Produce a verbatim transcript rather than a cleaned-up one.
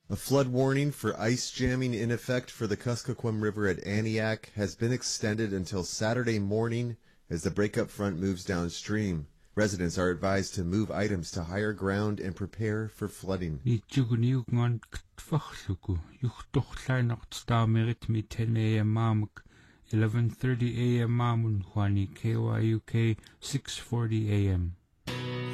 A flood warning for ice jamming in effect for the Kuskokwim River at Aniak has been extended until Saturday morning as the breakup front moves downstream. Residents are advised to move items to higher ground and prepare for flooding. ten a.m. eleven thirty a.m. K Y U K six forty a.m.